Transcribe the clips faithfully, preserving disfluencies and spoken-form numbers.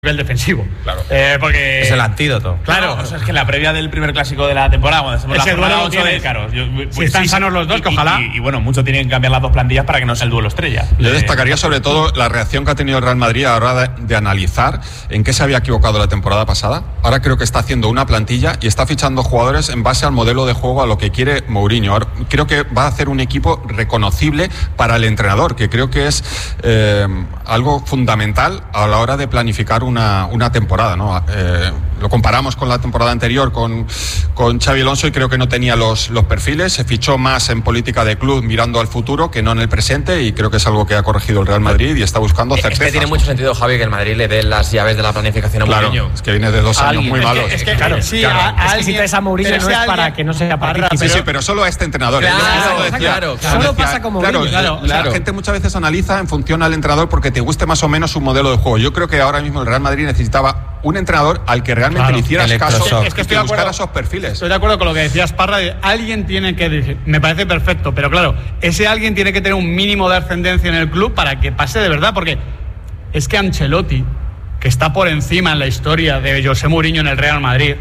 nivel defensivo. Claro. Eh, porque es el antídoto. Claro, o sea, es que la previa del primer clásico de la temporada, cuando hacemos ese la duelo ocho de tienes, claro, yo, si pues, están sí, sanos los dos, y, que ojalá. Y, y, y bueno, mucho tienen que cambiar las dos plantillas para que no sea el duelo estrella. Yo eh, destacaría sobre todo la reacción que ha tenido el Real Madrid a la hora de, de analizar en qué se había equivocado la temporada pasada. Ahora creo que está haciendo una plantilla y está fichando jugadores en base al modelo de juego, a lo que quiere Mourinho. Ahora, creo que va a hacer un equipo reconocible para el entrenador, que creo que es eh, algo fundamental a la hora de planificar una, una temporada, ¿no? Eh, lo comparamos con la temporada anterior con, con Xabi Alonso y creo que no tenía los, los perfiles, se fichó más en política de club mirando al futuro que no en el presente, y creo que es algo que ha corregido el Real Madrid y está buscando certezas. Es que tiene mucho sentido, Javi, que el Madrid le dé las llaves de la planificación a claro, Mourinho. Es que viene de dos años muy es malos. Que, es que, claro, sí, claro. A, a es que si traes a Mourinho no es para que no sea partícipe. Sí, sí, pero solo a este entrenador. Claro, Yo decía, claro, decía, solo decía, pasa como claro, Mourinho. claro, Claro, o sea, claro. la gente muchas veces analiza en función al entrenador porque te guste más o menos su modelo de juego. Yo creo que ahora mismo el Real Madrid necesitaba un entrenador al que realmente Claro, le hicieras caso, es que estoy y que de acuerdo. buscara esos perfiles. Estoy de acuerdo con lo que decías, Parra, de alguien tiene que decir, me parece perfecto, pero claro, ese alguien tiene que tener un mínimo de ascendencia en el club para que pase de verdad, porque es que Ancelotti, que está por encima en la historia de José Mourinho en el Real Madrid,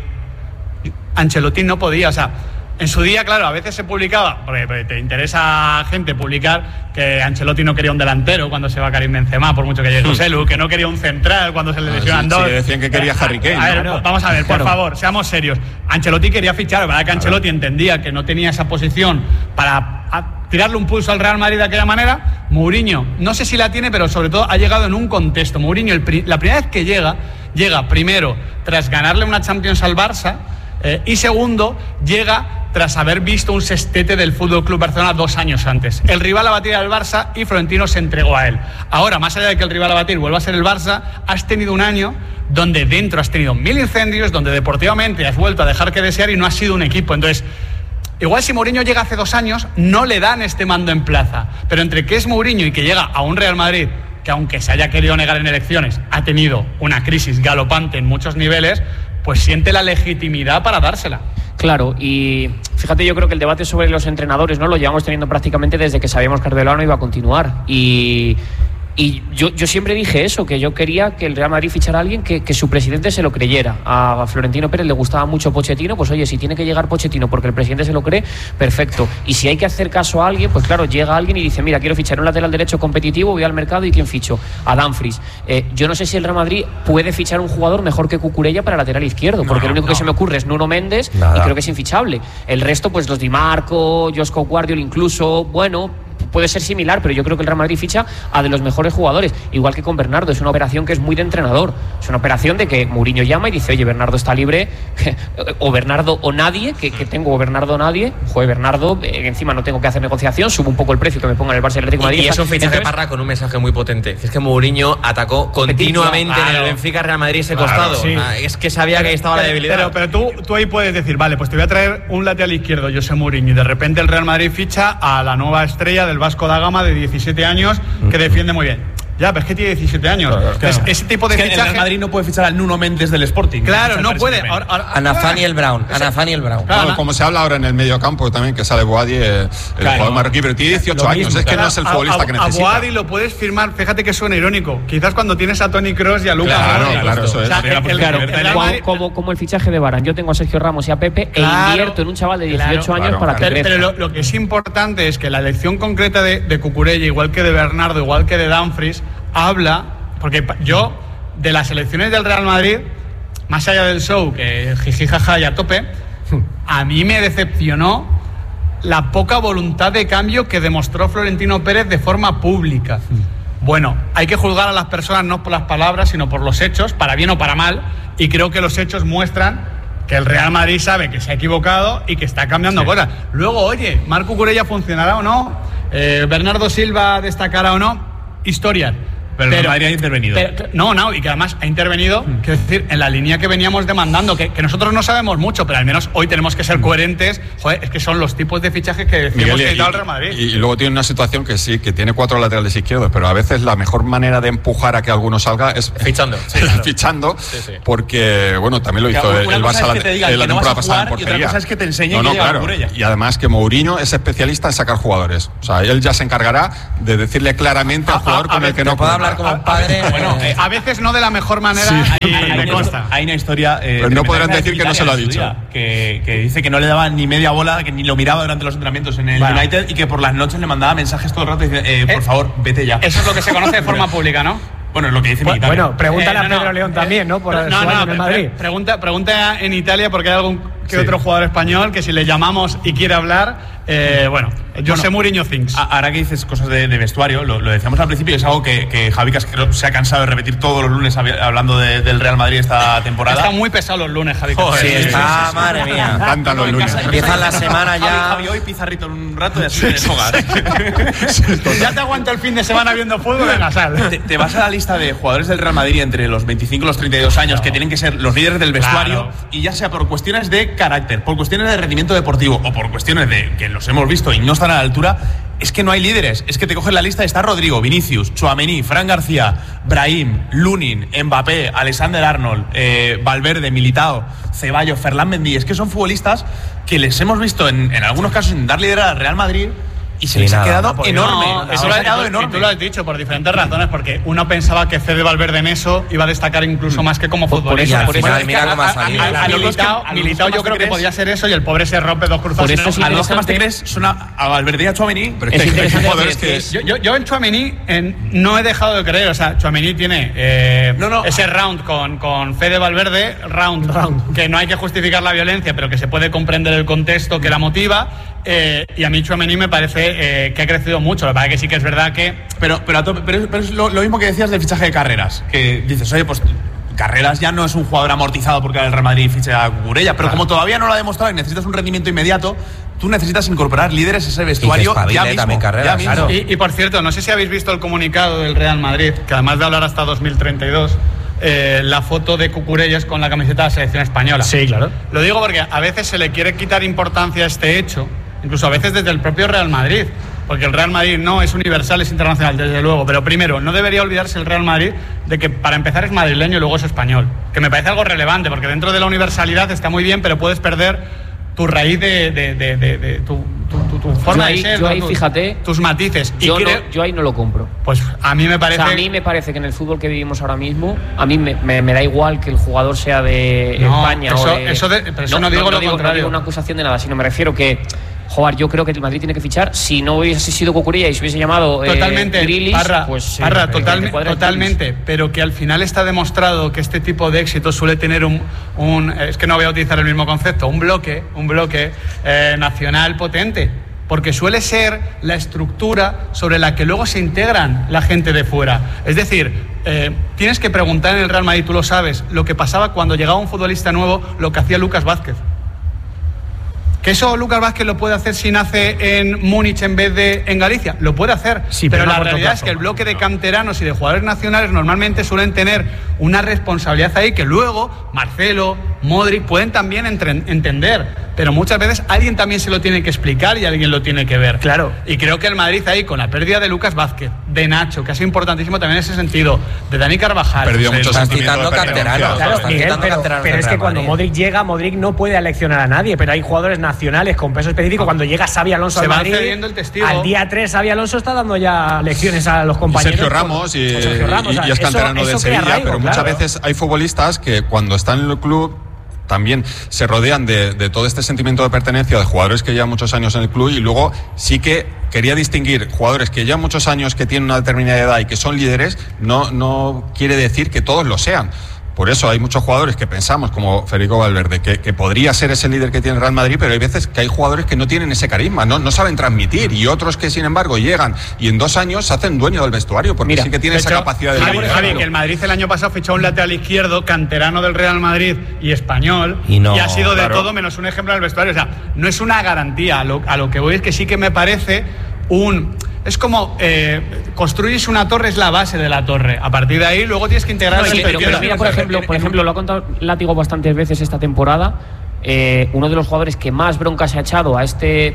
Ancelotti no podía, o sea, en su día, claro, a veces se publicaba, porque, porque te interesa a gente publicar que Ancelotti no quería un delantero cuando se va Karim Benzema, por mucho que llegue José Lu, que no quería un central cuando se le lesionan Ah, sí, dos. sí, decían que quería Harry Kane, A ver, ¿no? vamos a ver, por Claro. favor, seamos serios. Ancelotti quería fichar, ¿verdad? Que Ancelotti entendía que no tenía esa posición para a, tirarle un pulso al Real Madrid de aquella manera. Mourinho, no sé si la tiene, pero sobre todo ha llegado en un contexto. Mourinho, el pri- la primera vez que llega, llega primero tras ganarle una Champions al Barça, eh, y segundo, llega tras haber visto un sextete del F C Barcelona dos años antes. El rival a batir era el Barça y Florentino se entregó a él. Ahora, más allá de que el rival a batir vuelva a ser el Barça, has tenido un año donde dentro has tenido mil incendios, donde deportivamente has vuelto a dejar que desear y no has sido un equipo. Entonces, igual si Mourinho llega hace dos años, no le dan este mando en plaza. Pero entre que es Mourinho y que llega a un Real Madrid que, aunque se haya querido negar en elecciones, ha tenido una crisis galopante en muchos niveles, pues siente la legitimidad para dársela. Claro, y fíjate, yo creo que el debate sobre los entrenadores no lo llevamos teniendo prácticamente desde que sabíamos que Arbeloa iba a continuar. Y, y yo, yo siempre dije eso, que yo quería que el Real Madrid fichara a alguien que, que su presidente se lo creyera. A Florentino Pérez le gustaba mucho Pochettino, pues oye, si tiene que llegar Pochettino porque el presidente se lo cree, perfecto. Y si hay que hacer caso a alguien, pues claro, llega alguien y dice, mira, quiero fichar un lateral derecho competitivo, voy al mercado y ¿quién ficho? A Dumfries. Eh, yo no sé si el Real Madrid puede fichar un jugador mejor que Cucurella para lateral izquierdo, porque No, lo único no. que se me ocurre es Nuno Méndez Nada. y creo que es infichable. El resto, pues los Di Marco, Josko Guardiola incluso, bueno, puede ser similar, pero yo creo que el Real Madrid ficha a de los mejores jugadores, igual que con Bernardo. Es una operación que es muy de entrenador, es una operación de que Mourinho llama y dice, oye, Bernardo está libre, o Bernardo o nadie, que, que tengo o Bernardo o nadie, joder, Bernardo, eh, encima no tengo que hacer negociación, subo un poco el precio que me ponga en el Barça Atlético de Madrid. Y, y es un fichaje, Entonces, Parra, con un mensaje muy potente. Es que Mourinho atacó continuamente claro. en el Benfica Real Madrid ese Claro, costado. sí. Ah, es que sabía que ahí estaba la debilidad. Pero, pero tú, tú ahí puedes decir, vale, pues te voy a traer un lateral izquierdo, José Mourinho, y de repente el Real Madrid ficha a la nueva estrella del Vasco da Gama de diecisiete años que defiende muy bien. Ya, pero es que tiene diecisiete años. Claro, Entonces, claro. ese tipo de es que fichaje... el Real Madrid no puede fichar al Nuno Méndez del Sporting. Claro, Ficha no al puede. Paris Ahora, ahora, A Nathaniel Brown, a Nathaniel Brown. Claro, Bueno, como se habla ahora en el medio campo también, que sale Boadi, eh, el Claro. jugador marroquí, pero tiene dieciocho Lo años, mismo, es que claro. no es el A- futbolista a, que a necesita. Boadi lo puedes firmar, fíjate que suena irónico. Quizás cuando tienes a Toni Kroos y a Lucas Claro, Modric. claro, eso es. O sea, Sería la el- el- posibilidad el de Real como, Madrid- como, como el fichaje de Varane, yo tengo a Sergio Ramos y a Pepe Claro, e invierto en un chaval de dieciocho claro, años claro, para que Pero, crezca. pero lo, lo que es importante es que la elección concreta de, de Cucurella, igual que de Bernardo, igual que de Dumfries, habla, porque pa- yo, de las elecciones del Real Madrid, más allá del show, que jiji jaja y a tope, a mí me decepcionó la poca voluntad de cambio que demostró Florentino Pérez de forma pública. Bueno, hay que juzgar a las personas no por las palabras, sino por los hechos, para bien o para mal, y creo que los hechos muestran que el Real Madrid sabe que se ha equivocado y que está cambiando cosas. Luego, oye, ¿Marco Cucurella funcionará o no? Eh, ¿Bernardo Silva destacará o no? Historias. Pero el Madrid ha intervenido. pero- no, no, y que además ha intervenido, quiero decir, en la línea que veníamos demandando, que, que nosotros no sabemos mucho, pero al menos hoy tenemos que ser coherentes. Joder, es que son los tipos de fichajes que decimos Miguel, que y, necesita el Real Madrid. y- y luego tiene una situación que sí, que tiene cuatro laterales izquierdos, pero a veces la mejor manera de empujar a que alguno salga es Fichando. fichando, sí. porque, bueno, también lo hizo Claro, el, una el cosa Barça es que la, te digan la que no vas temporada a pasada en jugar y otra portería. cosa es que te enseñen no, que no, llega claro. Cucurella. Y además que Mourinho es especialista en sacar jugadores. O sea, él ya se encargará de decirle claramente al A- jugador a- a con el ver, que te no puedo puede. hablar hablar como un padre. Bueno, eh, a veces no de la mejor manera, Sí. y Hay, me hay consta. una, hay una historia. Eh, Pero no de podrán Mendoza decir que no se lo ha en su dicho. día, Que, que dice que no le daba ni media bola, que ni lo miraba durante los entrenamientos en el Bueno. United y que por las noches le mandaba mensajes todo el rato diciendo, eh, por Eh, favor, vete ya. Eso es lo que se conoce de forma pública, ¿no? Bueno, es lo que dice Bueno, Militao. bueno, pregúntale Eh, a no, Pedro no, León eh, también, ¿no? Por no, su no, año no, en el pre- Madrid. Pregunta, pregunta en Italia porque hay algún que Sí. otro jugador español que si le llamamos y quiere hablar, eh, bueno, José Bueno, Mourinho thinks. A- Ahora que dices cosas de, de vestuario, lo, lo decíamos al principio, es algo que, que Javi Casquero se ha cansado de repetir todos los lunes habi- hablando de- del Real Madrid esta temporada. Están muy pesados los lunes, Javi. Joder, Sí, sí, está, sí, sí. madre Me mía. encantan los En lunes. casa- Empieza la semana Javi, ya. Javi, hoy pizarrito en un rato y así te desfogas. Ya te aguanto el fin de semana viendo fútbol, venga, sal. Te, te vas a la lista de jugadores del Real Madrid entre los veinticinco y los treinta y dos años que tienen que ser los líderes del vestuario, Claro. y ya sea por cuestiones de carácter, por cuestiones de rendimiento deportivo o por cuestiones de que los hemos visto y no están a la altura, es que no hay líderes. Es que te coges la lista y está Rodrigo, Vinicius, Tchouaméni, Fran García, Brahim, Lunin, Mbappé, Alexander Arnold, eh, Valverde, Militao, Ceballos, Ferland Mendy. Es que son futbolistas que les hemos visto en, en algunos casos en dar liderazgo al Real Madrid y se Sí, les nada, ha quedado no, porque enorme. No, se eso les lo, ha quedado y enorme. tú lo has dicho por diferentes razones, porque uno pensaba que Fede Valverde en eso iba a destacar incluso más que como Por- por futbolista. eso- por eso- Bueno, es que mira cómo ha a- a- salido. a- a A los dos que- Militao, a los Militao dos que yo creo más que te podía crees- ser eso y el pobre se rompe dos cruzados. Por y eso no- sí, A los que más te interesante. crees son a, a Valverde y a Tchouaméni. Pero Es es que hay interesante jugadores lo que que decís. Yo, yo, yo en Tchouaméni en- no he dejado de creer, o sea, Tchouaméni tiene eh, No, no. ese round con, con Fede Valverde, round, Round. que no hay que justificar la violencia, pero que se puede comprender el contexto que la motiva, eh, y a mí Tchouaméni me parece eh, que ha crecido mucho, lo que pasa es que sí que es verdad que Pero, pero, a tope- pero es, pero es lo, lo mismo que decías del fichaje de Carreras. Que dices, oye, pues Carreras ya no es un jugador amortizado porque el Real Madrid ficha a Cucurella. Pero como todavía no lo ha demostrado y necesitas un rendimiento inmediato, tú necesitas incorporar líderes a ese vestuario espabile ya mismo. también Carreras, ya mismo. claro. Y, y por cierto, no sé si habéis visto el comunicado del Real Madrid, que además de hablar hasta dos mil treinta y dos, eh, la foto de Cucurellas con la camiseta de la selección española. Sí, claro. Lo digo porque a veces se le quiere quitar importancia a este hecho, incluso a veces desde el propio Real Madrid, porque el Real Madrid no es universal, es internacional, desde luego. Pero primero, no debería olvidarse el Real Madrid de que para empezar es madrileño y luego es español, que me parece algo relevante, porque dentro de la universalidad está muy bien, pero puedes perder tu raíz de, de, de, de, de tu, tu, tu, tu forma ahí- de ser, yo ¿no? ahí, tus, fíjate, tus matices. Y Yo, no- creo- yo ahí no lo compro. pues a mí me O parece. sea, a mí me parece que en el fútbol que vivimos ahora mismo, a mí me, me- me da igual que el jugador sea de No, España eso- o de... eso de- pero eso no digo lo no contrario. digo una acusación de nada, sino me refiero que, joder, yo creo que el Madrid tiene que fichar. Si no hubiese sido Cucurella y se hubiese llamado eh, Totalmente, Grealish, Parra, pues... eh, Parra, que- que totalme- te cuadre el totalmente, pero que al final está demostrado que este tipo de éxito suele tener un, un- es que no voy a utilizar el mismo concepto, un bloque, un bloque eh, nacional potente, porque suele ser la estructura sobre la que luego se integran la gente de fuera. Es decir, eh, tienes que preguntar en el Real Madrid, tú lo sabes, lo que pasaba cuando llegaba un futbolista nuevo, lo que hacía Lucas Vázquez. ¿Que eso Lucas Vázquez lo puede hacer si nace en Múnich en vez de en Galicia? Lo puede hacer, Sí, pero, pero no a la corto realidad plazo. es que el bloque de canteranos y de jugadores nacionales normalmente suelen tener una responsabilidad ahí que luego Marcelo, Modric pueden también entre- entender, pero muchas veces alguien también se lo tiene que explicar y alguien lo tiene que ver. Claro. Y creo que el Madrid ahí, con la pérdida de Lucas Vázquez, de Nacho, que ha sido importantísimo también en ese sentido, de Dani Carvajal, Perdió o sea, mucho Están sentimiento quitando de pertenencia. canteranos. Claro, Están Miguel, quitando pero, canteranos pero del es que Real cuando Madrid. Modric llega, Modric no puede aleccionar a nadie, pero hay jugadores nacionales con peso específico. Cuando llega Xavi Alonso Se al va Madrid, cediendo el testigo. al día tres Xavi Alonso está dando ya lecciones a los Y compañeros. Sergio con- Ramos y, con Sergio Ramos, y- o sea, y es eso- canterano eso del crea Sevilla, arraigo, pero muchas claro. veces hay futbolistas que cuando están en el club también se rodean de, de todo este sentimiento de pertenencia de jugadores que llevan muchos años en el club, y luego sí que quería distinguir jugadores que llevan muchos años, que tienen una determinada edad y que son líderes, no, no quiere decir que todos lo sean. Por eso hay muchos jugadores que pensamos, como Federico Valverde, que, que podría ser ese líder que tiene el Real Madrid, pero hay veces que hay jugadores que no tienen ese carisma, no, no saben transmitir, y otros que sin embargo llegan y en dos años se hacen dueño del vestuario, porque Mira, sí que tienen De esa hecho, capacidad de Javi, liderazgo. Javi, que el Madrid el año pasado fichó un lateral izquierdo, canterano del Real Madrid y español, Y no, ha sido de claro. todo menos un ejemplo del vestuario. O sea, no es una garantía. A lo, a lo que voy es que sí que me parece un... Es como eh, construyes una torre, es la base de la torre. A partir de ahí, luego tienes que integrar No, las sí, pero, pero interiores. mira, por ejemplo, por ejemplo, lo ha contado Látigo bastantes veces esta temporada. Eh, uno de los jugadores que más bronca se ha echado a este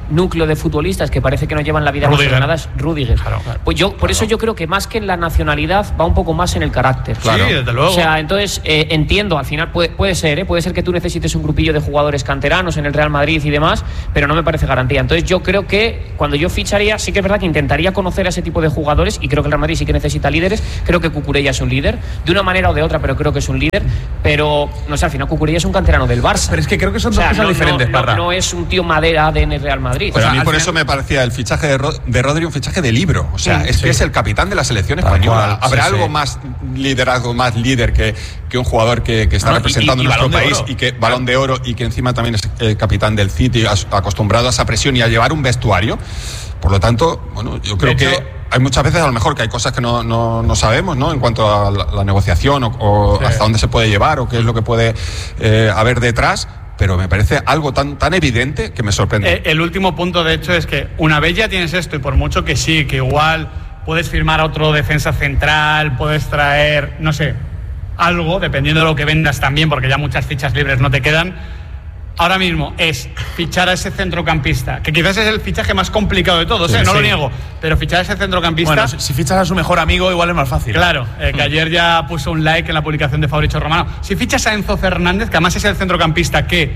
núcleo de futbolistas que parece que no llevan la vida más ordenada es Rüdiger. Claro, claro. Pues yo, por Claro. eso yo creo que más que en la nacionalidad va un poco más en el carácter. Claro. Sí, desde luego. O sea, entonces eh, entiendo, al final puede, puede ser, ¿eh? puede ser que tú necesites un grupillo de jugadores canteranos en el Real Madrid y demás, pero no me parece garantía. Entonces yo creo que cuando yo ficharía, sí que es verdad que intentaría conocer a ese tipo de jugadores, y creo que el Real Madrid sí que necesita líderes. Creo que Cucurella es un líder, de una manera o de otra, pero creo que es un líder. Pero, no sé, al final Cucurella es un canterano del Barça. Pero es que creo que son O sea, dos cosas no, diferentes, no, Parra. no, no es un tío madera de en Real Madrid. Pero O sea, a mí al por final- eso me parecía el fichaje de, Ro- de Rodri un fichaje de libro. O sea, Sí, es que sí. es el capitán de la selección Tal española. cual, ¿Habrá sí, algo sí. más liderazgo, más líder que, que un jugador que, que está No, y- representando y- y nuestro Balón de país Oro. y que balón de oro y que encima también es el capitán del City, as- acostumbrado a esa presión y a llevar un vestuario? Por lo tanto, bueno, yo creo De hecho- que hay muchas veces a lo mejor que hay cosas que no, no, no sabemos, ¿no? En cuanto a la, la negociación o, o Sí. hasta dónde se puede llevar o qué es lo que puede eh, haber detrás. Pero me parece algo tan, tan evidente que me sorprende. Eh, el último punto, de hecho, es que una vez ya tienes esto, y por mucho que sí, que igual puedes firmar a otro defensa central, puedes traer, no sé, algo, dependiendo de lo que vendas también, porque ya muchas fichas libres no te quedan. Ahora mismo es fichar a ese centrocampista, que quizás es el fichaje más complicado de todos, Sí, ¿eh? no sí. lo niego, pero fichar a ese centrocampista. Bueno, si, si fichas a su mejor amigo, igual es más fácil. Claro, eh, que ayer ya puso un like en la publicación de Fabricio Romano. Si fichas a Enzo Fernández, que además es el centrocampista que,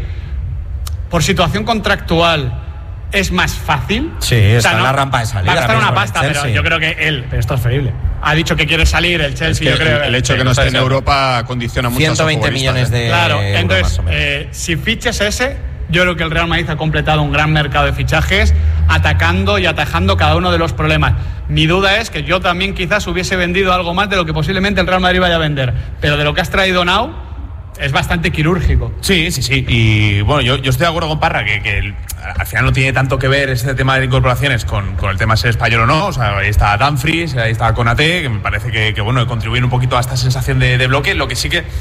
por situación contractual, es más fácil. Sí, está en la rampa de salida Va a gastar ahora una mismo pasta, en el pero Chelsea. yo creo que él, pero esto es terrible, ha dicho que quiere salir el Chelsea. Es que yo creo el, el hecho de que no esté en Europa condiciona mucho a sus ciento veinte futbolistas, millones ¿eh? de Claro, euros, entonces, más o menos. eh, si fiches ese, yo creo que el Real Madrid ha completado un gran mercado de fichajes, atacando y atajando cada uno de los problemas. Mi duda es que yo también quizás hubiese vendido algo más de lo que posiblemente el Real Madrid vaya a vender, pero de lo que has traído now es bastante quirúrgico. Sí, sí, sí. Y bueno, yo, yo estoy de acuerdo con Parra que, que el- al final no tiene tanto que ver este tema de incorporaciones con, con el tema de ser español o no. O sea, ahí está Dumfries, ahí está Konaté, que me parece que, que bueno, contribuyen un poquito a esta sensación de, de bloque. Lo que sí que,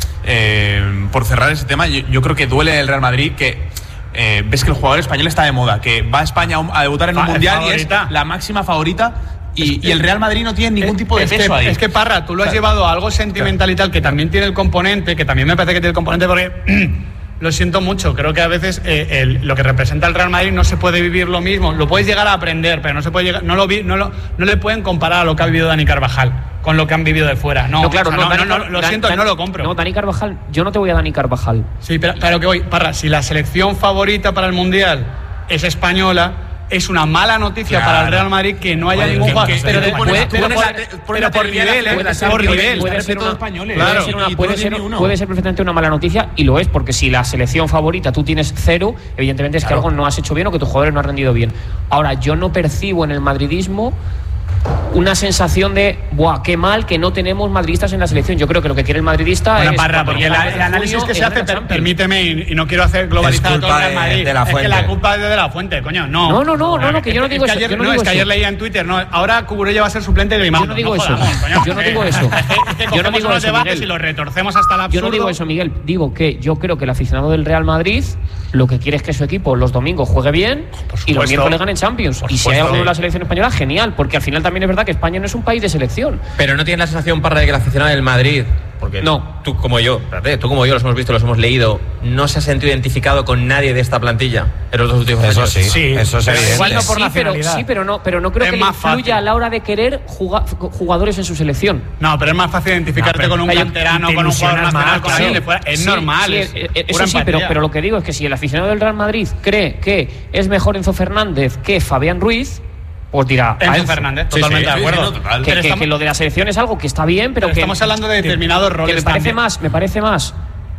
eh, por cerrar ese tema, yo, yo creo que duele el Real Madrid que eh, ves que el jugador español está de moda, que va a España a, un- a debutar en un Fa- mundial y favorita. es la máxima favorita. Y, y el Real Madrid no tiene ningún tipo de es peso que, ahí. Es que, Parra, tú lo has Claro. llevado a algo sentimental y tal, que también tiene el componente, que también me parece que tiene el componente porque lo siento mucho, creo que a veces eh, el- lo que representa el Real Madrid no se puede vivir lo mismo, lo puedes llegar a aprender, pero no se puede llegar, no lo vi, no lo, no le pueden comparar a lo que ha vivido Dani Carvajal con lo que han vivido de fuera. No, No, claro, o sea, no, no, Dani no, Car- lo Dan- siento, Dan- no lo compro. No, Dani Carvajal, yo no te voy a Dani Carvajal. Sí, pero, pero que voy, Parra, si la selección favorita para el Mundial es española, es una mala noticia Claro. para el Real Madrid que no haya Oye, ningún que- jugador. que- Pero que de- tú pones- puede- tú pero pones por- la te- pones pero la por televisión, nivel, la ¿eh? puede ser- por oye, nivel. puede puede ser ser todo una, españoles. puede Claro. ser una- Y tú puede no ser- tienes ni uno. puede ser perfectamente una mala noticia, y lo es, porque si la selección favorita tú tienes cero, evidentemente es que algo no has hecho bien o que tus jugadores no han rendido bien. Ahora, yo no percibo en el madridismo una sensación de, buah, qué mal que no tenemos madridistas en la selección. Yo creo que lo que quiere el madridista Bueno, es... Parra, cuando porque el, llega el el análisis junio, que se es hace, la per- Champions. permíteme, y, y no quiero hacer globalizar Es a todo el culpa Real de- Madrid. de la es que Fuente. la culpa es de la Fuente, coño. No, No, no, no, no, no, que yo no digo es eso, ayer- yo no no, digo es que eso. ayer leía en Twitter, no, ahora Cucurella va a ser suplente de Grimaldo. Yo no digo eso. jodamos, coño. Yo no digo eso. Es que- es que Yo no cogemos digo unos eso, debates Miguel. y los retorcemos hasta el absurdo. Yo no digo eso, Miguel. Digo que yo creo que el aficionado del Real Madrid lo que quiere es que su equipo los domingos juegue bien y los miércoles gane Champions. Por Y si hay supuesto. alguno de la selección española, genial, porque al final también es verdad que España no es un país de selección. Pero no tienes la sensación, Parra, de que el aficionado del Madrid, porque No. tú como yo, espérate, tú como yo los hemos visto, los hemos leído, no se ha sentido identificado con nadie de esta plantilla en los dos últimos Eso años. sí, Sí, eso es pero evidente. igual no por sí, pero, nacionalidad. sí, pero no, pero no creo Es que le más influya fácil. a la hora de querer juga- jugadores en su selección. No, pero es más fácil identificarte No, pero con un hay- canterano, te con un jugador ilusionas nacional, más, con claro. alguien de fuera. Es Sí, normal. sí, es eh, eh, pura eso sí, pero, empatía. pero lo que digo es que si el aficionado del Real Madrid cree que es mejor Enzo Fernández que Fabián Ruiz, pues dirá a Enzo Enzo. Fernández, Sí, totalmente sí, de sí, acuerdo. sí, no, total. Que, Pero que- estamos- que lo de la selección es algo que está bien, pero, pero que estamos hablando de determinados que roles me parece también. más, me parece más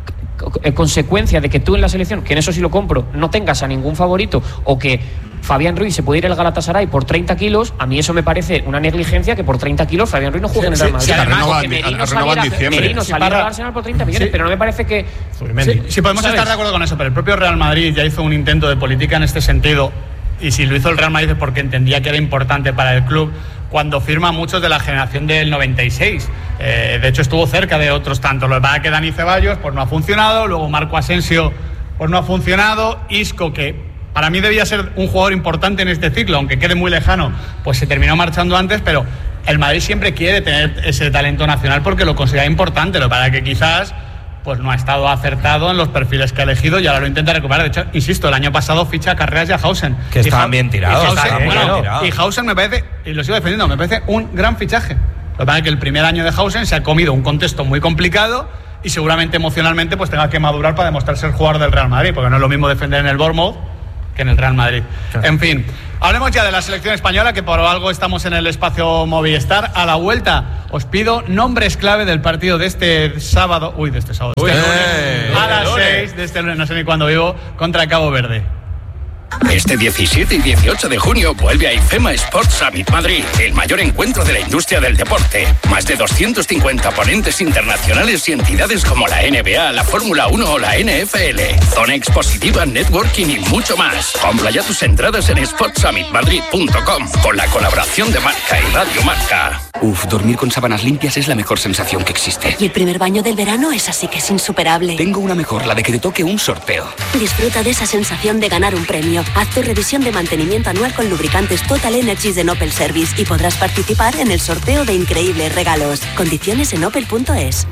eh, consecuencia de que tú en la selección, que en eso sí lo compro, no tengas a ningún favorito, o que Fabián Ruiz se puede ir al Galatasaray por treinta kilos, a mí eso me parece una negligencia, que por treinta kilos Fabián Ruiz no juegue en el Sí, Real Madrid. sí, además, O que renova en- Merino renova en saliera, diciembre. Merino Sí, saliera Parra- al Arsenal por treinta millones, Sí. pero no me parece que... Sí, sí, podemos ¿Sabes? estar de acuerdo con eso, pero el propio Real Madrid ya hizo un intento de política en este sentido, y si lo hizo el Real Madrid es porque entendía que era importante para el club, cuando firma a muchos de la generación del noventa y seis. Eh, de hecho, estuvo cerca de otros tantos. Lo que pasa es que Dani Ceballos pues no ha funcionado, luego Marco Asensio pues no ha funcionado, Isco, que para mí debía ser un jugador importante en este ciclo, aunque quede muy lejano, pues se terminó marchando antes, pero el Madrid siempre quiere tener ese talento nacional porque lo considera importante. Lo que pasa es que quizás pues no ha estado acertado en los perfiles que ha elegido y ahora lo intenta recuperar. De hecho, insisto, el año pasado ficha a Carreras y a Hausen. Que estaban bien tirados. Y Hausen, bien, bueno, tirados. y Hausen me parece, y lo sigo defendiendo, me parece un gran fichaje. Lo que pasa es que el primer año de Hausen se ha comido un contexto muy complicado y seguramente emocionalmente pues tenga que madurar para demostrar ser jugador del Real Madrid, porque no es lo mismo defender en el Bournemouth que en el Real Madrid. Claro. En fin, hablemos ya de la selección española, que por algo estamos en el espacio Movistar. A la vuelta os pido nombres clave del partido de este sábado, uy, de este sábado, de este Uy, lunes, eh, a las lunes. seis de este lunes, no sé ni cuándo vivo, contra Cabo Verde. Este diecisiete y dieciocho de junio vuelve a IFEMA Sports Summit Madrid, el mayor encuentro de la industria del deporte. Más de doscientos cincuenta ponentes internacionales y entidades como la N B A, la Fórmula uno o la N F L. Zona expositiva, networking y mucho más. Compra ya tus entradas en sports summit madrid punto com con la colaboración de Marca y Radio Marca. Uf, dormir con sábanas limpias es la mejor sensación que existe. Y el primer baño del verano es así que es insuperable. Tengo una mejor, la de que te toque un sorteo. Disfruta de esa sensación de ganar un premio. Haz tu revisión de mantenimiento anual con lubricantes Total Energies de Opel Service y podrás participar en el sorteo de increíbles regalos. Condiciones en opel punto es.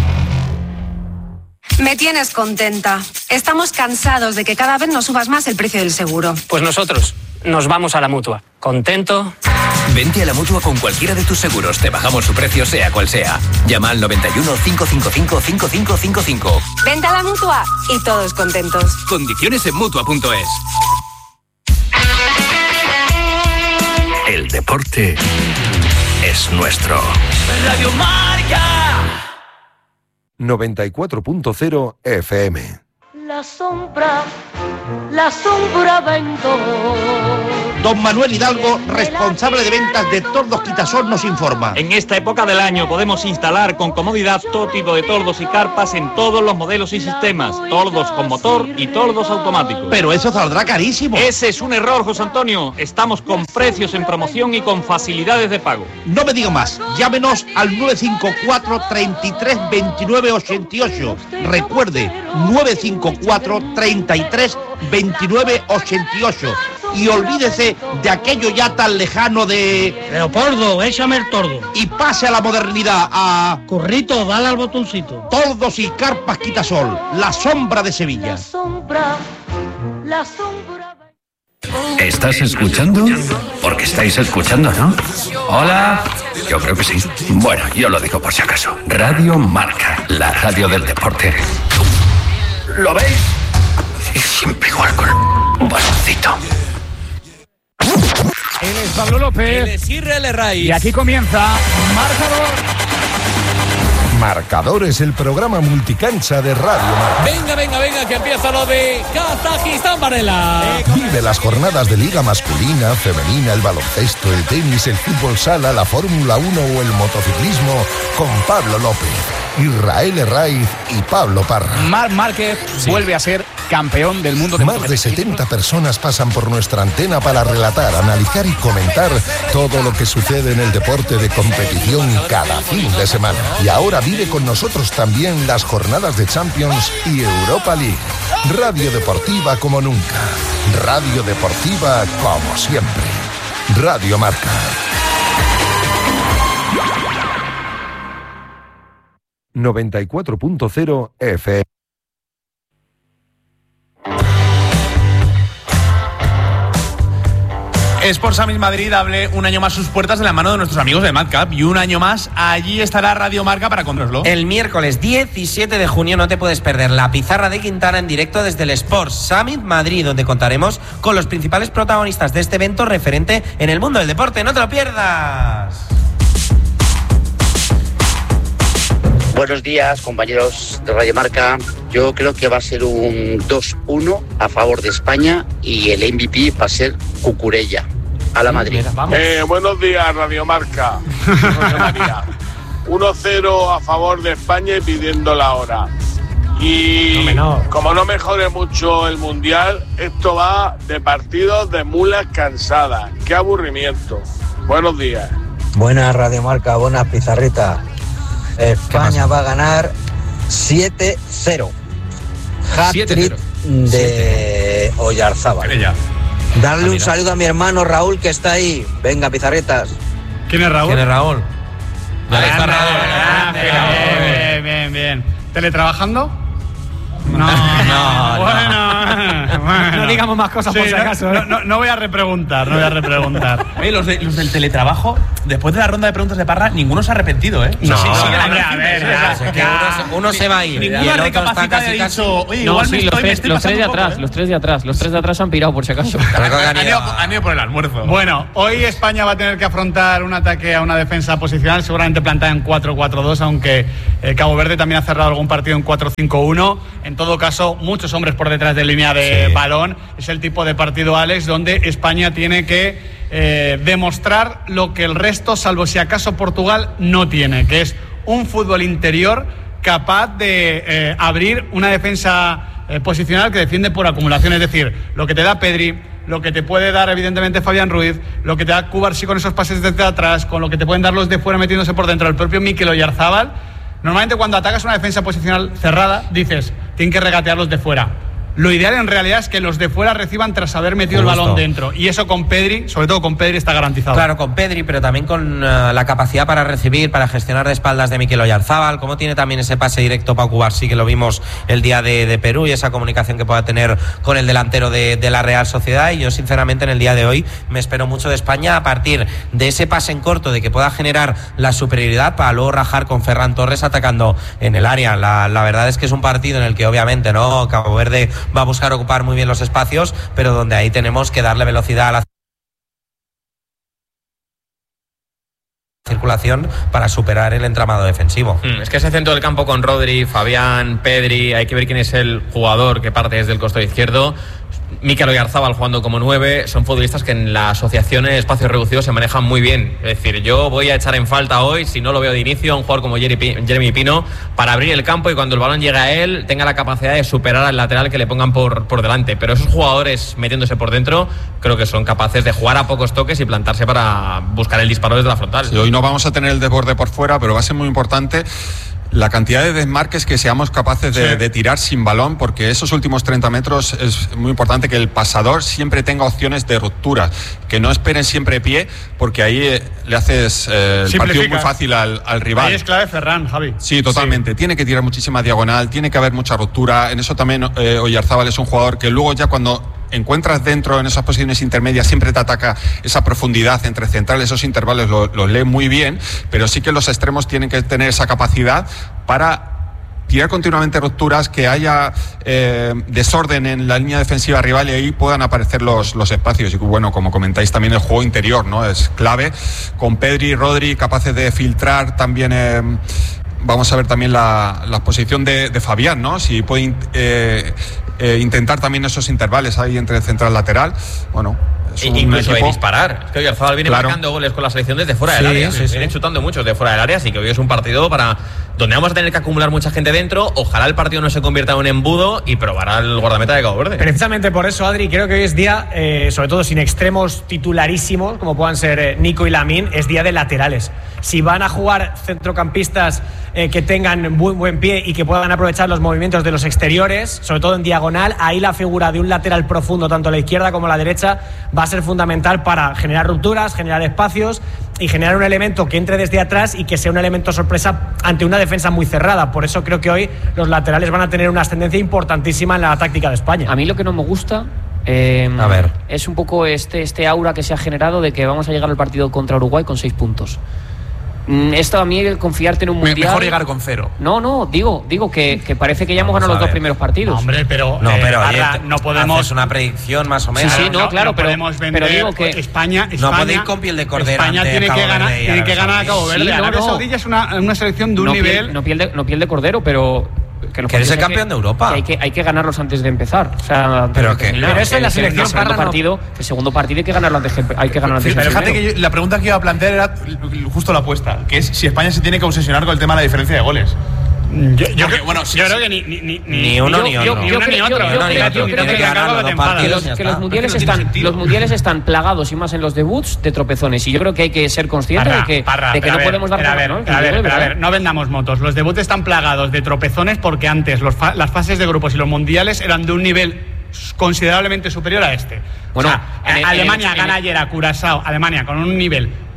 Me tienes contenta. Estamos cansados de que cada vez nos subas más el precio del seguro. Pues nosotros nos vamos a la Mutua. ¿Contento? Vente a la Mutua con cualquiera de tus seguros. Te bajamos su precio sea cual sea. Llama al noventa y uno, cincuecientos cincuenta y cinco, cincuenta y cinco cincuenta y cinco. Vente a la Mutua y todos contentos. Condiciones en mutua punto es. El deporte es nuestro. Radio Marca. noventa y cuatro punto cero F M. La sombra, la sombra vendo. Don Manuel Hidalgo, responsable de ventas de Tordos Quitasol, nos informa. En esta época del año podemos instalar con comodidad todo tipo de tordos y carpas en todos los modelos y sistemas. Tordos con motor y tordos automáticos. Pero eso saldrá carísimo. Ese es un error, José Antonio. Estamos con precios en promoción y con facilidades de pago. No me diga más. Llámenos al nueve cinco cuatro, treinta y tres, veintinueve ochenta y ocho. Recuerde, nueve cinco cuatro, treinta y tres, veintinueve ochenta y ocho. Y olvídese de aquello ya tan lejano de... Leopoldo, échame el tordo. Y pase a la modernidad, a... Currito, dale al botoncito. Tordos y carpas Quitasol, la sombra de Sevilla. La sombra, la sombra... ¿Estás escuchando? Porque estáis escuchando, ¿no? Hola. Yo creo que sí. Bueno, yo lo digo por si acaso. Radio Marca, la radio del deporte. ¿Lo veis? Y siempre igual con un baloncito. Él es Pablo López. Él es Israel Raiz. Y aquí comienza Marcador. Marcador es el programa multicancha de Radio Marca. Venga, venga, venga, que empieza lo de Kazajistán, Varela. Vive las jornadas de Liga masculina, femenina, el baloncesto, el tenis, el fútbol sala, la Fórmula uno o el motociclismo con Pablo López, Israel Raiz y Pablo Parra. Marc Márquez sí. vuelve a ser campeón del mundo de Más de setenta personas pasan por nuestra antena para relatar, analizar y comentar todo lo que sucede en el deporte de competición cada fin de semana. Y ahora vive con nosotros también las jornadas de Champions y Europa League. Radio Deportiva como nunca. Radio Deportiva como siempre. Radio Marca. noventa y cuatro punto cero F M. Sports Summit Madrid abre un año más sus puertas de la mano de nuestros amigos de Madcap y un año más allí estará Radio Marca para contaroslo. El miércoles diecisiete de junio no te puedes perder la pizarra de Quintana en directo desde el Sports Summit Madrid, donde contaremos con los principales protagonistas de este evento referente en el mundo del deporte. ¡No te lo pierdas! Buenos días, compañeros de Radio Marca. Yo creo que va a ser un dos uno a favor de España y el M V P va a ser Cucurella. A la Madrid. Eh, buenos días, Radio Marca. José María. uno cero a favor de España y pidiendo la hora. Y no, no. como no mejore mucho el Mundial, esto va de partidos de mulas cansadas. ¡Qué aburrimiento! Buenos días. Buenas, Radio Marca, buenas pizarritas. España va a ganar siete cero. Hat-trick de Oyarzábal. Darle un saludo a mi hermano Raúl, que está ahí. Venga, pizarritas. ¿Quién es Raúl? ¿Quién es Raúl? Ahí está Raúl. Bien, bien, bien. ¿Teletrabajando? No, no, bueno, bueno. No digamos más cosas Sí, por si no, acaso. No, ¿eh? no, no voy a repreguntar, no voy a repreguntar. Oye, los, de, los del teletrabajo, después de la ronda de preguntas de Parra, ninguno se ha arrepentido, ¿eh? No, sí, sí, no, hombre, a ver, ya, O sea, que uno, uno se va a ir. Ninguno y ha el otro está recapacitado y casi, ha casi. dicho, oye, No, igual sí, me los estoy, me tres, estoy los tres de pasando un atrás, poco, ¿eh? los tres de atrás, los tres de atrás han pirado por si acaso. Creo que han Han ido ido, a- han ido por el almuerzo. Bueno, hoy España va a tener que afrontar un ataque a una defensa posicional, seguramente plantada en cuatro cuatro dos, aunque eh, Cabo Verde también ha cerrado algún partido en cuatro cinco uno. En todo caso, muchos hombres por detrás de línea de Sí. balón. Es el tipo de partido, Alex, donde España tiene que eh, demostrar lo que el resto, salvo si acaso Portugal, no tiene, que es un fútbol interior capaz de eh, abrir una defensa eh, posicional que defiende por acumulación. Es decir, lo que te da Pedri, lo que te puede dar evidentemente Fabián Ruiz, lo que te da Cubarsí con esos pases desde atrás, con lo que te pueden dar los de fuera metiéndose por dentro, el propio Mikel Oyarzabal. Normalmente cuando atacas una defensa posicional cerrada, dices, tienen que regatear los de fuera. Lo ideal en realidad es que los de fuera reciban tras haber metido Justo. el balón dentro. Y eso con Pedri, sobre todo con Pedri, está garantizado. Claro, con Pedri, pero también con uh, la capacidad para recibir, para gestionar de espaldas de Mikel Oyarzabal, como tiene también ese pase directo para Cubarsí, que lo vimos el día de, de Perú, y esa comunicación que pueda tener con el delantero de, de la Real Sociedad. Y yo sinceramente en el día de hoy me espero mucho de España a partir de ese pase en corto, de que pueda generar la superioridad para luego rajar con Ferran Torres atacando en el área. La, la verdad es que es un partido en el que obviamente no Cabo Verde va a buscar ocupar muy bien los espacios, pero donde ahí tenemos que darle velocidad a la circulación para superar el entramado defensivo. Mm, es que ese centro del campo con Rodri, Fabián, Pedri, hay que ver quién es el jugador que parte desde el costado izquierdo. Mikel Oyarzabal jugando como nueve, son futbolistas que en la asociación en espacios reducidos se manejan muy bien. Es decir, yo voy a echar en falta hoy, si no lo veo de inicio, a un jugador como Jeremy Pino para abrir el campo y cuando el balón llegue a él tenga la capacidad de superar al lateral que le pongan por, por delante. Pero esos jugadores metiéndose por dentro creo que son capaces de jugar a pocos toques y plantarse para buscar el disparo desde la frontal. Sí, hoy no vamos a tener el desborde por fuera, pero va a ser muy importante la cantidad de desmarques que seamos capaces de, sí. de tirar sin balón, porque esos últimos treinta metros es muy importante que el pasador siempre tenga opciones de ruptura, que no esperen siempre pie, porque ahí eh, le haces eh, el partido muy fácil al, al rival. Ahí es clave Ferran, Javi. Sí, totalmente. Sí. Tiene que tirar muchísima diagonal, tiene que haber mucha ruptura. En eso también eh, Oyarzabal es un jugador que luego ya cuando encuentras dentro en esas posiciones intermedias siempre te ataca esa profundidad entre centrales, esos intervalos los lo lee muy bien, pero sí que los extremos tienen que tener esa capacidad para tirar continuamente rupturas, que haya eh, desorden en la línea defensiva rival y ahí puedan aparecer los, los espacios. Y bueno, como comentáis también el juego interior, ¿no? Es clave, con Pedri y Rodri capaces de filtrar también. Eh, Vamos a ver también la, la posición de, de Fabián, ¿no? Si puede eh, eh, intentar también esos intervales ahí entre el central lateral. Bueno, es un incluso equipo... de disparar. Es que Oyarzabal viene claro. marcando goles con la selección desde fuera del sí, área. Sí, viene sí. chutando muchos de fuera del área, así que hoy es un partido para donde vamos a tener que acumular mucha gente dentro. Ojalá el partido no se convierta en un embudo y probar al guardameta de Cabo Verde. Precisamente por eso, Adri, creo que hoy es día, eh, sobre todo sin extremos titularísimos, como puedan ser eh, Nico y Lamine, es día de laterales. Si van a jugar centrocampistas eh, que tengan muy buen pie y que puedan aprovechar los movimientos de los exteriores, sobre todo en diagonal, ahí la figura de un lateral profundo, tanto a la izquierda como a la derecha, va a ser fundamental para generar rupturas, generar espacios y generar un elemento que entre desde atrás y que sea un elemento sorpresa ante una defensa muy cerrada. Por eso creo que hoy los laterales van a tener una ascendencia importantísima en la táctica de España. A mí lo que no me gusta eh, a ver. es un poco este, este aura que se ha generado de que vamos a llegar al partido contra Uruguay con seis puntos. Esto a mí, el confiarte en un mundial. Mejor llegar con cero. No, no, digo, digo que, que parece que ya hemos ganado los dos primeros partidos. No, hombre, pero, no, eh, pero Barra, oye, no podemos. Haces una predicción más o menos. Sí, sí, no, no claro, no pero, podemos vender, pero digo que España, España no puede ir con piel de cordero. España ante tiene Cabo que ganar, Verde y tiene que Arabia ganar a Cabo Saudí. Verde. Sí, no, Arabia no. Saudí es una, una selección de un no nivel. Piel, no, piel de, no piel de cordero, pero. Que, que eres el campeón que, de Europa. Que hay, que hay que ganarlos antes de empezar. O sea, pero que terminar. Pero eso en la el, selección el segundo Parra, partido, el segundo partido hay que ganarlo antes. Hay que ganarlo antes. Pero fíjate primero. que yo, la pregunta que iba a plantear era justo la apuesta, que es si España se tiene que obsesionar con el tema de la diferencia de goles. Yo, yo, Porque, bueno, sí, yo sí. creo que ni, ni, ni, Ni uno ni otro. Ni uno ni otro. Yo creo que los, que los mundiales están, los mundiales están plagados y más en los debuts de tropezones y yo creo que hay que ser consciente Parra, de que, parra, de que no a ver, podemos dar a ver, ¿no? a ver, a ver, a ver, no vendamos motos. Los debuts están plagados de tropezones porque antes los fa las fases de grupos y los mundiales eran de un nivel considerablemente superior a este. Bueno, o sea, en el, Alemania en el, gana en el, ayer a Curazao, Alemania con un nivel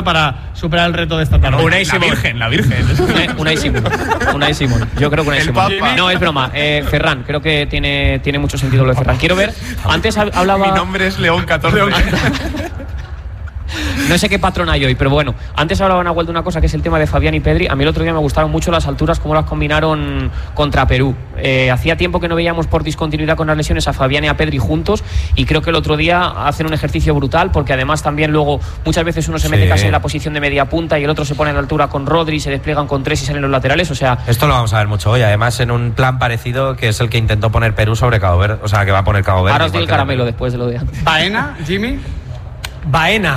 fuerza para superar el reto de esta tarde. Unai Simón. La Virgen, la Virgen. Unai Simón. Unai Simón. Yo creo que Unai Simón. No, es broma. Eh, Ferran, creo que tiene, tiene mucho sentido lo de Ferran. Quiero ver. Antes hablaba. Mi nombre es León catorce. No sé qué patrón hay hoy, pero bueno. Antes hablaba Nahuel de una cosa que es el tema de Fabián y Pedri. A mí el otro día me gustaron mucho las alturas, cómo las combinaron contra Perú. Eh, hacía tiempo que no veíamos por discontinuidad con las lesiones a Fabián y a Pedri juntos, y creo que el otro día hacen un ejercicio brutal, porque además también luego muchas veces uno se mete Sí. casi en la posición de media punta y el otro se pone en la altura con Rodri, se despliegan con tres y salen los laterales. O sea, Esto lo vamos a ver mucho hoy, además en un plan parecido que es el que intentó poner Perú sobre Cabo Verde, o sea, que va a poner Cabo Verde. ahora os doy igual el que la caramelo después de lo de antes. Baena, Jimmy. Baena.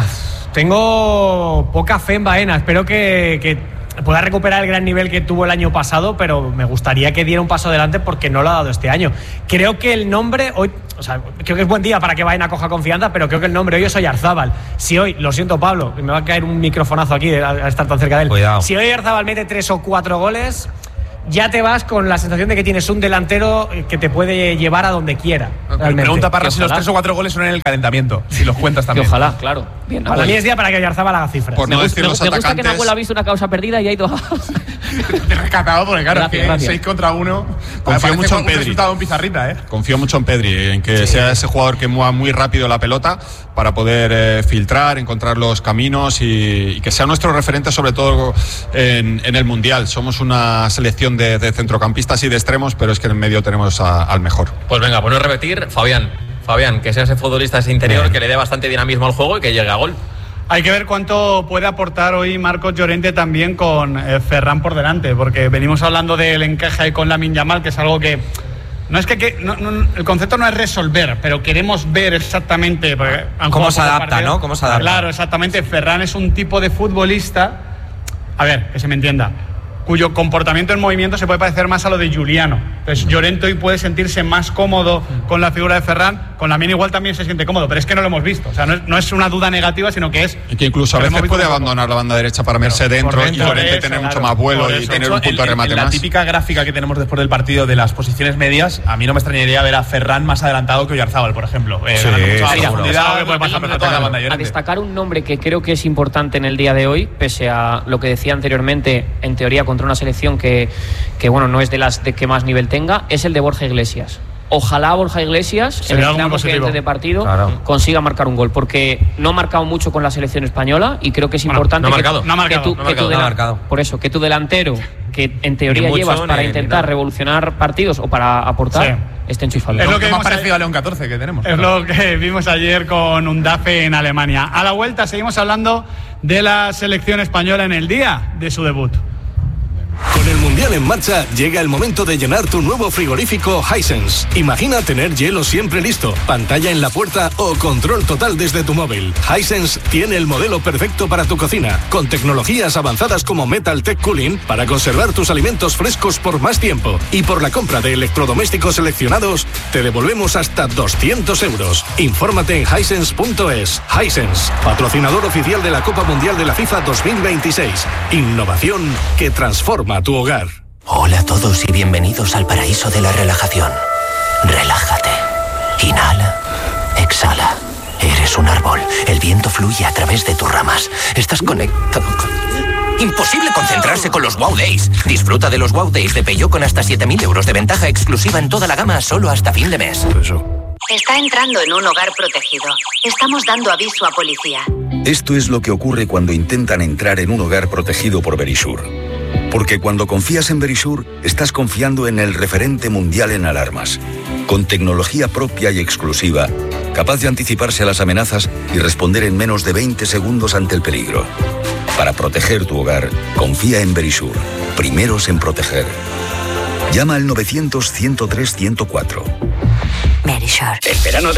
Tengo poca fe en Baena. Espero que, que pueda recuperar el gran nivel que tuvo el año pasado, pero me gustaría que diera un paso adelante porque no lo ha dado este año. Creo que el nombre hoy, o sea, creo que es buen día para que Baena coja confianza, pero creo que el nombre hoy es Oyarzábal. Si hoy, lo siento Pablo, me va a caer un microfonazo aquí al estar tan cerca de él. Cuidado. Si hoy Oyarzábal mete tres o cuatro goles, ya te vas con la sensación de que tienes un delantero que te puede llevar a donde quiera. Realmente. Pregunta Parra Que si los ojalá. tres o cuatro goles son en el calentamiento, si los cuentas Que también. ojalá, claro. Bien, Para mí es día para que Oyarzábal haga cifras. Por no me, decir me- los me gusta que atacantes. Nahuel ha visto una causa perdida y ha ido a... Te he rescatado porque, claro, Gracias, es que gracias. seis contra uno. Confío mucho en un Pedri. resultado en pizarrita, ¿eh? Confío mucho en Pedri, en que sea ese jugador que mueva muy rápido la pelota para poder eh, filtrar, encontrar los caminos y, y que sea nuestro referente, sobre todo en, en el Mundial. Somos una selección de, de centrocampistas y de extremos, pero es que en medio tenemos a- al mejor. Pues venga, por no repetir, Fabián. Fabián, que sea ese futbolista, ese interior, que le dé bastante dinamismo al juego y que llegue a gol. Hay que ver cuánto puede aportar hoy Marcos Llorente también con eh, Ferran por delante, porque venimos hablando del encaje ahí con Lamine Yamal, que es algo que no es que, que no, no, el concepto no es resolver, pero queremos ver exactamente porque han Cómo jugado se pocos adapta, partidos. ¿no? Cómo se adapta. Claro, exactamente. Ferran es un tipo de futbolista, a ver, que se me entienda, cuyo comportamiento en movimiento se puede parecer más a lo de Juliano. Entonces Llorente hoy puede sentirse más cómodo con la figura de Ferran, con Lamine igual también se siente cómodo, pero es que no lo hemos visto. O sea, no es, no es una duda negativa, sino que es... Y que incluso a que lo veces hemos visto puede un poco. abandonar la banda derecha para meterse dentro, por y dentro, Llorente eso, tener claro, mucho más vuelo por y eso. tener De un hecho, punto de en- remate en la más. típica gráfica que tenemos después del partido de las posiciones medias, a mí no me extrañaría ver a Ferran más adelantado que Oyarzábal, por ejemplo. Eh, Sí, ganando mucho más seguro. profundidad, Es algo que puede pasar yendo a toda la banda A Llorente. destacar un nombre que creo que es importante en el día de hoy, pese a lo que decía anteriormente, en teoría contra una selección que, que bueno, no es de las de que más nivel tenga, es el de Borja Iglesias. Ojalá Borja Iglesias, en Sería el algo muy tramo que positivo. entre de partido, Claro. consiga marcar un gol, porque no ha marcado mucho con la selección española y creo que es Bueno, importante no ha que, marcado, que no ha marcado, tú- no ha que tú marcado, delan- no ha marcado. por eso, que tu delantero, que en teoría Ni mucho, llevas para ni- ni intentar nada. revolucionar partidos o para aportar, Sí. esté enchufado. Es lo Lo que que más vimos parecido ayer. a León catorce que tenemos. Es lo que vimos ayer con Undafe en Alemania. A la vuelta seguimos hablando de la selección española en el día de su debut. Con el Mundial en marcha, llega el momento de llenar tu nuevo frigorífico Hisense. Imagina tener hielo siempre listo, pantalla en la puerta o control total desde tu móvil. Hisense tiene el modelo perfecto para tu cocina, con tecnologías avanzadas como Metal Tech Cooling para conservar tus alimentos frescos por más tiempo. Y por la compra de electrodomésticos seleccionados, te devolvemos hasta doscientos euros. Infórmate en hisense punto es. Hisense, patrocinador oficial de la Copa Mundial de la FIFA dos mil veintiséis. Innovación que transforma tu hogar. Hola a todos y bienvenidos al paraíso de la relajación. Relájate. Inhala. Exhala. Eres un árbol. El viento fluye a través de tus ramas. Estás conectado con... Imposible concentrarse con los Wow Days. Disfruta de los Wow Days de Peugeot con hasta siete mil euros de ventaja exclusiva en toda la gama solo hasta fin de mes. Está entrando en un hogar protegido. Estamos dando aviso a policía. Esto es lo que ocurre cuando intentan entrar en un hogar protegido por Verisure. Porque cuando confías en Verisure, estás confiando en el referente mundial en alarmas. Con tecnología propia y exclusiva, capaz de anticiparse a las amenazas y responder en menos de veinte segundos ante el peligro. Para proteger tu hogar, confía en Verisure. Primeros en proteger. Llama al novecientos, ciento tres, ciento cuatro. Verisure. El verano